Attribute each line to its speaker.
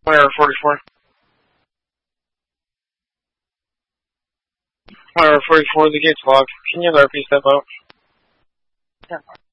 Speaker 1: Wire 44. Wire 44, the gate's locked. Can you let me step out? Yeah.